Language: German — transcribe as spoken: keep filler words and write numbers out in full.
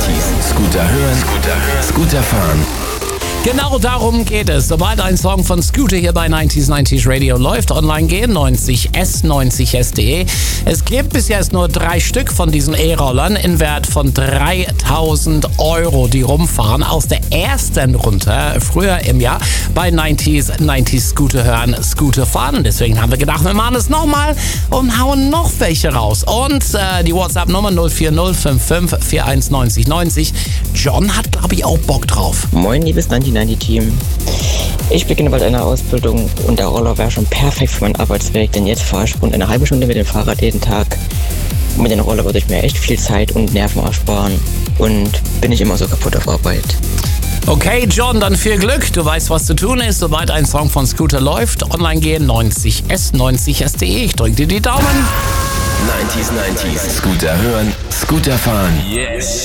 neunzig. Scooter hören, Scooter hören, Scooter fahren. Genau darum geht es. Sobald ein Song von Scooter hier bei neunzig neunzig Radio läuft, online gehen, neunzig S, neunzig S punkt de. Es gibt bis jetzt nur drei Stück von diesen E-Rollern in Wert von dreitausend Euro, die rumfahren aus der ersten Runde früher im Jahr bei neunzig neunzig Scooter hören, Scooter fahren. Deswegen haben wir gedacht, wir machen es nochmal und hauen noch welche raus. Und äh, die WhatsApp-Nummer null vier null fünf fünf vier eins neun null neun null. John hat, glaube ich, auch Bock drauf. Moin, liebes neunzig neunzig Team. Ich beginne bald eine Ausbildung und der Roller wäre schon perfekt für meinen Arbeitsweg, denn jetzt fahre ich rund eine halbe Stunde mit dem Fahrrad jeden Tag. Und mit dem Roller würde ich mir echt viel Zeit und Nerven ersparen und bin ich immer so kaputt auf Arbeit. Okay, John, dann viel Glück. Du weißt, was zu tun ist, sobald ein Song von Scooter läuft. Online gehen, neunzig S, neunzig S punkt de. Ich drücke dir die Daumen. neunzig neunzig. Scooter hören, Scooter fahren. Yes.